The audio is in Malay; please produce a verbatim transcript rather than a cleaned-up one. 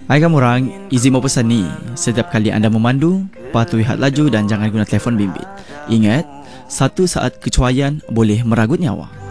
Hai kamu orang, izin mau pesan ni. Setiap kali anda memandu, patuhi had laju dan jangan guna telefon bimbit. Ingat, satu saat kecuaian boleh meragut nyawa.